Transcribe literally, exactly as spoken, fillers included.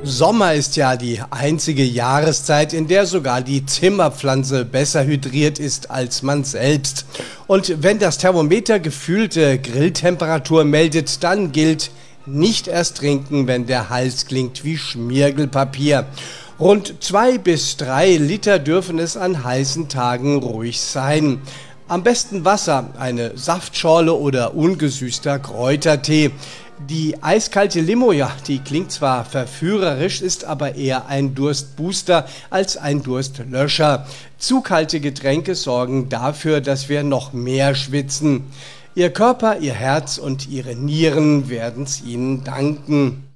Sommer ist ja die einzige Jahreszeit, in der sogar die Zimmerpflanze besser hydriert ist als man selbst. Und wenn das Thermometer gefühlte Grilltemperatur meldet, dann gilt: nicht erst trinken, wenn der Hals klingt wie Schmirgelpapier. Rund zwei bis drei Liter dürfen es an heißen Tagen ruhig sein. Am besten Wasser, eine Saftschorle oder ungesüßter Kräutertee. Die eiskalte Limo, ja, die klingt zwar verführerisch, ist aber eher ein Durstbooster als ein Durstlöscher. Zu kalte Getränke sorgen dafür, dass wir noch mehr schwitzen. Ihr Körper, Ihr Herz und Ihre Nieren werden's Ihnen danken.